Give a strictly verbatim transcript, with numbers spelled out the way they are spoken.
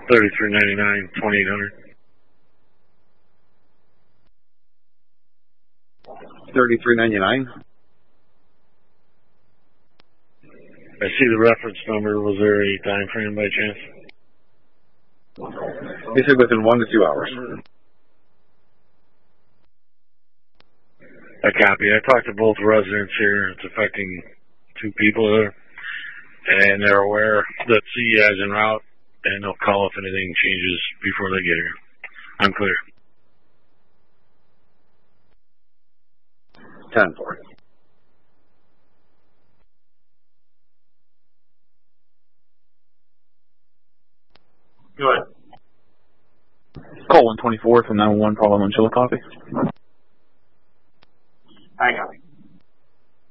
thirty-three ninety-nine, twenty-eight hundred. thirty-three ninety-nine. I see the reference number. Was there a time frame by chance? They said within one to two hours. A copy. I talked to both residents here. It's affecting two people there. And they're aware that C E I is en route, and they'll call if anything changes before they get here. I'm clear. ten four. Go ahead. Call one twenty-four from nine one one, follow on Chillicothe.